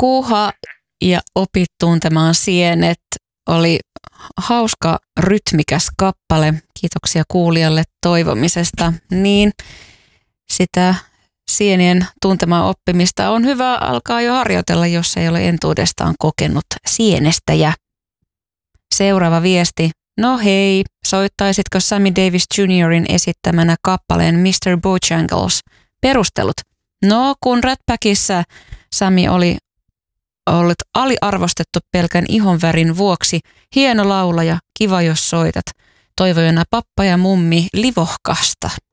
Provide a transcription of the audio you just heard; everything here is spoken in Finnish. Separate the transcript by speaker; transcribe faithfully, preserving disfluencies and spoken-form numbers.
Speaker 1: Kuha ja opit tuntemaan sienet oli hauska rytmikäs kappale. Kiitoksia kuulijalle toivomisesta. Niin sitä sienien tuntemaan oppimista on hyvä alkaa jo harjoitella, jos ei ole entuudestaan kokenut sienestäjä. Seuraava viesti. No hei, soittaisitko Sammy Davis juniorin esittämänä kappaleen mister Bojangles? Perustelut. No, kun Rat Packissa Sammy oli ollut aliarvostettu pelkän ihonvärin vuoksi, hieno laulaja, kiva jos soitat. Toivojana pappa ja mummi livohkasta.